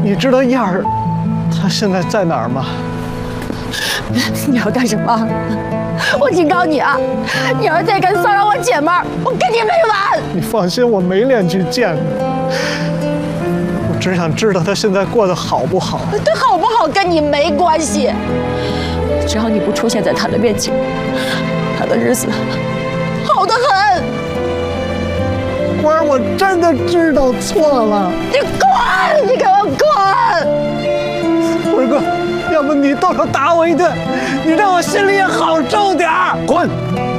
你知道燕儿她现在在哪儿吗？ 你要干什么？我警告你啊！你要是再敢骚扰我姐们儿，我跟你没完！ 你放心，我没脸去见她。我只想知道她现在过得好不好。 她好不好跟你没关系，只要你不出现在她的面前，她的日子好得很。 官儿，我真的知道错了。 你滚！你给我滚！ 辉哥，要不你动手打我一顿，你让我心里也好受点儿。滚！